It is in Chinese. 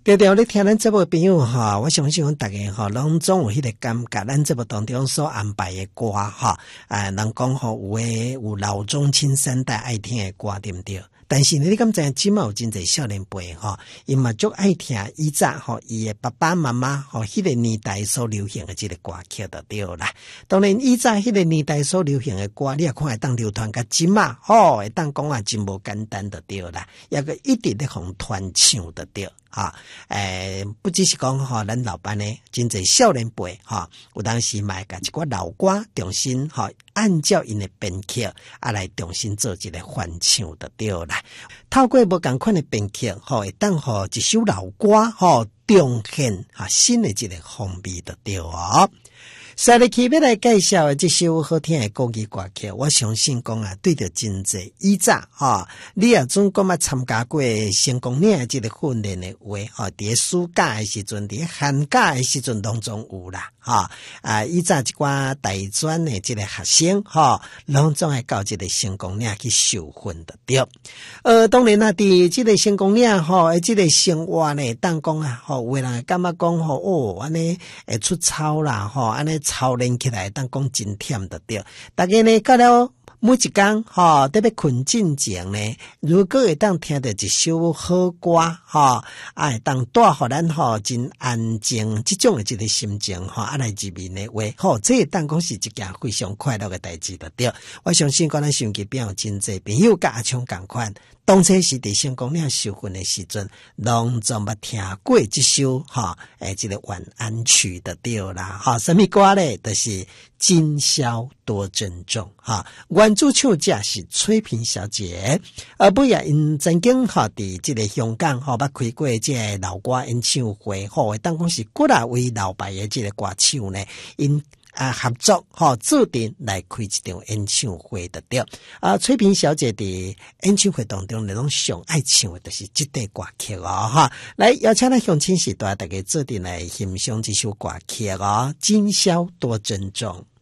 对对，你听咱这部朋友哈，我相信阮大家哈，拢总有迄个感觉，咱这部当中所安排的歌哈，人讲吼有老中青三代爱听的歌，对不对？但是呢，你敢知即嘛有真侪少年辈吼，伊嘛足爱听以前吼伊的爸爸妈妈吼迄个年代所流行的即个歌曲就对啦。当然以前迄个年代所流行的歌，你也看会当流传甲即嘛，吼会当讲真无简单就对啦，抑个一直咧互传唱就对。不只是讲吼，咱老班呢，真侪少年辈哈，有当时嘛甲一寡老歌重新哈，按照因的编曲来重新做一个翻唱就对啦。透过无共款的编曲，会当互一首老歌重现新的一个风味就对哦。下日起要来介绍的这首好听的国语歌曲，我相信讲对着真济以前你也总讲参加过成功岭这个训练的话伫暑假的时阵，伫寒假的时阵当中有啦以前一寡大专的这个学生拢总爱到这个成功岭去受训的对。当然啦，伫这个成功岭这个生活呢，当讲有的人会感觉讲安尼会出操啦安尼操练起来，当讲真忝的对。大家呢到了每一天特别困进前呢，如果会当听到一首好歌会当带互咱真安静这种的一个心情来入眠的话这当讲是一件非常快乐的代志的对。我相信讲咱手机边有真济朋友甲阿昌同款，当初是伫成功岭受训的时阵，拢总捌听过这首这个晚安曲的对啦什么歌呢？就是今宵多珍重原主唱者是崔萍小姐，不也因曾经伫这个香港捌开过这个老歌演唱会当讲是几啊位老牌的这个歌手呢，因合作注定来开一场演唱会的对。崔萍小姐伫演唱会当中，拢上爱唱的就是这类歌曲来邀请咱乡亲时代大家注定来欣赏这首歌曲今宵多珍重。